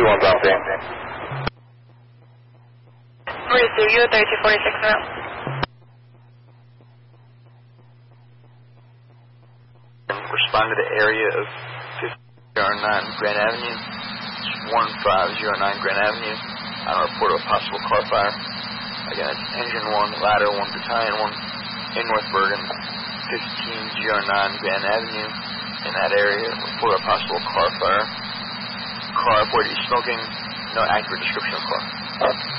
1 copy. Receive you 3246 now. Respond to the area of 5009 Grand Avenue, 1509 Grand Avenue, on a report of a possible car fire. Again, it's Engine 1, Ladder 1, Battalion 1, in North Bergen, 1509 Grand Avenue. In that area, report of a possible car fire. Car reported to be smoking, no accurate description of car.